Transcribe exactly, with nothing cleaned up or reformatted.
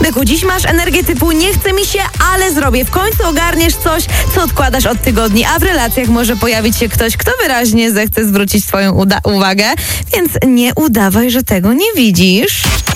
Byku, dziś masz energię typu nie chce mi się, ale zrobię. W końcu ogarniesz coś, co odkładasz od tygodni, a w relacjach może pojawić się ktoś, kto wyraźnie zechce zwrócić twoją uda- uwagę, więc nie udawaj, że tego nie widzisz.